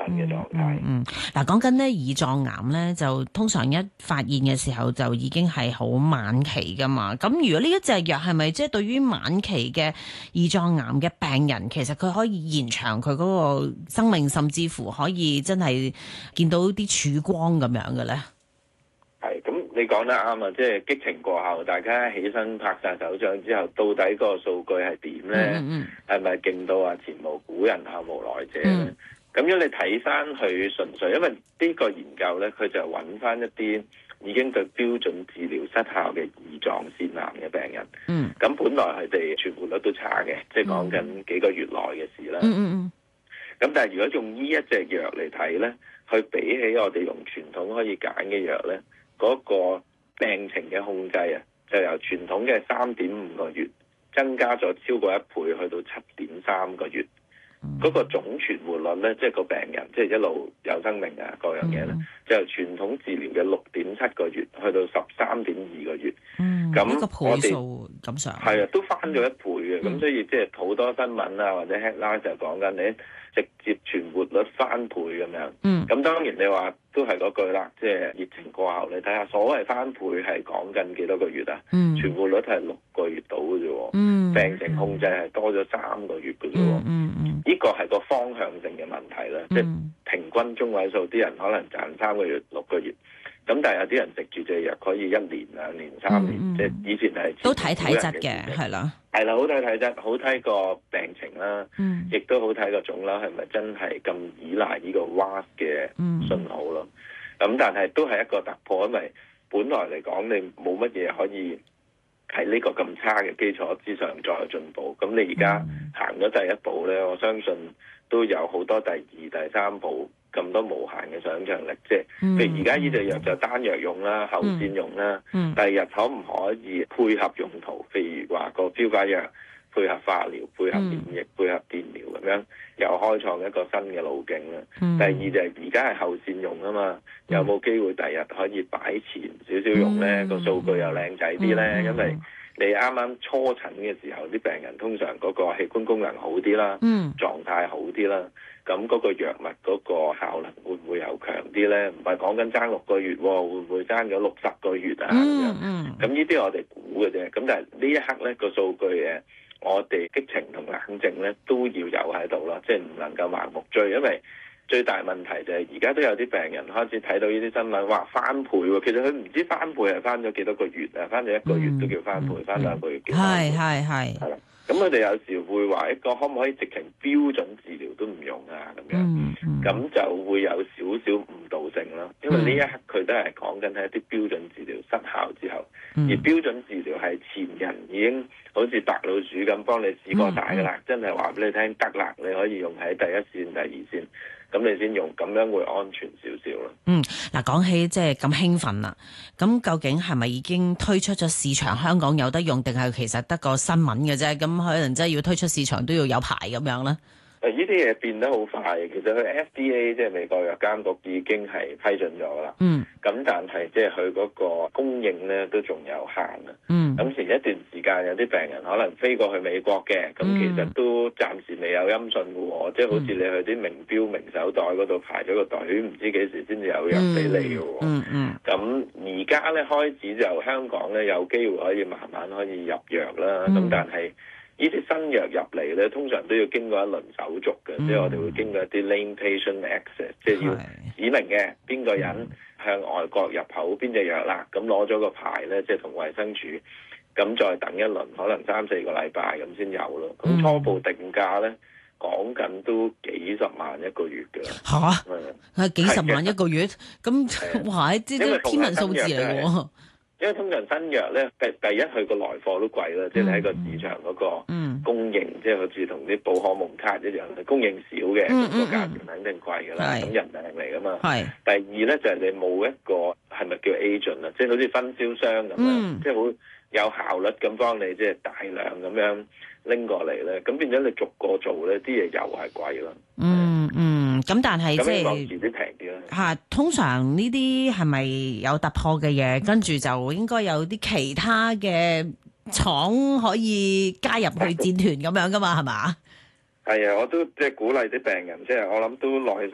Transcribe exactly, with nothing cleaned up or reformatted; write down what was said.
瞓嘅狀態。 嗯，嗱、嗯，講緊咧胰臟癌咧，就通常一發現嘅時候就已經係好晚期噶嘛。咁如果呢一隻藥係咪即係對於晚期嘅胰臟癌嘅病人，其實佢可以延長佢嗰個生命，甚至乎可以真係見到啲曙光咁樣嘅咧？係， 咁你講得啱啊！即係激情過後，大家起身拍晒手掌之後，到底個數據係點咧？係咪勁到啊前無古人後無來者咧？咁、嗯、樣你睇翻佢純粹，因為呢個研究咧，佢就揾翻一啲已經對標準治療失效嘅胰臟腺癌嘅病人。嗯。咁本來佢哋存活率都差嘅，即係講緊幾個月內嘅事啦。嗯嗯嗯。咁但係如果用呢一隻藥嚟睇咧，佢比起我哋用傳統可以揀嘅藥咧，嗰個病情嘅控制啊，就由傳統嘅三點五個月增加咗超過一倍，去到七點三個月。嗰、嗯、個總存活率咧，即係個病人即係、就是、一路有生命啊，各樣嘢咧，嗯、就由傳統治療嘅六點七個月去到十三點二個月。嗯，咁呢個倍數咁上係啊，都翻咗一倍嘅。咁、嗯、所以即係好多新聞啊，或者 headline 就講緊你直接存活率翻倍咁樣。嗯，咁當然你話都係嗰句啦，即係熱情過後，你睇下所謂翻倍係講緊幾多個月啊？嗯，存活率係六個月到嘅啫。嗯，病情控制係多咗三個月嘅啫。嗯嗯嗯，呢個係個方向性嘅問題啦。嗯、即係平均中位數，啲人可能賺三個月、六個月。咁但係有啲人食住隻藥可以一年、兩年、三年，嗯、即係以前係都睇體質嘅，係啦， 係啦，好睇體質，好睇個病情啦，嗯，亦都好睇個腫瘤係咪真係咁依賴呢個 W A S 嘅信號咯。咁、嗯、但係都係一個突破，因為本來嚟講你冇乜嘢可以喺呢個咁差嘅基礎之上再進步。咁你而家行咗第一步咧，我相信都有好多第二、第三步。咁多無限嘅想像力，即係譬如而家呢隻藥就單藥用啦，後線用啦，嗯、第二日可唔可以配合用途？譬如話個標靶藥配合化療、配合免疫、嗯、配合電療咁樣，又開創一個新嘅路徑啦。嗯、第二就係而家係後線用啊嘛，有冇機會第二日可以擺前少少用咧？個、嗯、數據又靚仔啲咧，嗯、因為你啱啱初診嘅時候，啲病人通常嗰個器官功能好啲啦，嗯、狀態好啲啦。咁嗰個藥物嗰個效能會唔會又強啲咧？唔係講緊爭六個月喎，會唔會爭咗六十個月啊？咁樣、嗯，咁呢啲我哋估嘅啫。咁但係呢一刻咧個數據誒，我哋激情同冷靜咧都要有喺度啦，即係唔能夠盲目追，因為最大問題就係而家都有啲病人開始睇到呢啲新聞，話翻倍喎。其實佢唔知翻倍係翻咗幾多個月啊？翻咗一個月都叫翻倍，翻兩個月叫翻倍。係係係。係啦。咁佢哋有時會話一個可唔可以直情標準治療都唔用啊咁樣，咁、嗯嗯、就會有少少誤導性啦。因為呢一刻佢都係講緊係一啲標準治療失效之後，嗯、而標準治療係前人已經好似白老鼠咁幫你試過大㗎啦，嗯、真係話俾你聽得啦，你可以用喺第一線、第二線。咁你先用，咁樣會安全少少咯。 嗯，嗱，講起即係咁興奮啦，咁究竟係咪已經推出咗市場？香港有得用，定係其實得個新聞嘅啫？咁可能真係要推出市場都要有牌咁樣咧。 誒，呢啲嘢變得好快，其實佢 F D A 即係美國藥監局已經係批准咗啦。嗯。咁但係即係佢嗰個供應咧都仲有限啊。嗯。咁前一段時間有啲病人可能飛過去美國嘅，咁、嗯、其實都暫時未有音訊嘅喎，即係、嗯、好似你去啲名錶名手袋嗰度排咗個隊，唔知幾時先至有藥俾你嘅喎。嗯嗯。咁而家咧開始就香港咧有機會可以慢慢可以入藥啦，咁、嗯、但係。呢啲新藥入嚟咧，通常都要經過一輪手續嘅，嗯、即係我哋會經過一啲 Name Patient Access，即係要指明嘅邊個人向外國入口邊隻藥啦，咁攞咗個牌咧，即係同衛生署，咁再等一輪，可能三四個禮拜咁先有咯。咁初步定價咧，講緊都幾十萬一個月嘅。嚇哈！係、嗯、幾十萬一個月，咁哇！即係天文數字嚟喎。因為通常新藥咧，第第一佢個來貨都貴啦，即係你喺個市場嗰個供應，嗯、即係好似同啲寶可夢卡一樣，供應少嘅，咁、嗯、個價錢肯定貴㗎啦。咁、嗯、人命嚟㗎嘛。係。第二咧就係、是、你冇一個係咪叫 agent 啊？即係好似分銷商咁樣，嗯、即係好有效率咁幫你即係大量咁樣拎過嚟咧。咁變咗你逐個做咧，啲嘢又係貴咯。嗯嗯，咁但係即係嚇，通常呢啲係咪有突破嘅嘢？跟住就應該有啲其他嘅廠可以加入去戰團咁樣噶嘛？係嘛？係啊，我都即係鼓勵啲病人，即係我諗都耐。